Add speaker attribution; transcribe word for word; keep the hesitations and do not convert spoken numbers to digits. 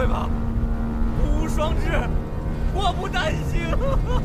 Speaker 1: 吧，孤无双至，祸不单行。